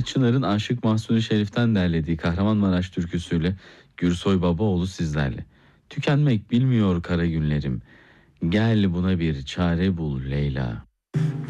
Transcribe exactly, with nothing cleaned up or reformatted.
Ayçınar'ın Aşık Mahsuni Şerif'ten derlediği Kahramanmaraş türküsüyle Gürsoy Babaoğlu sizlerle. Tükenmek bilmiyor kara günlerim. Gel buna bir çare bul Leyla.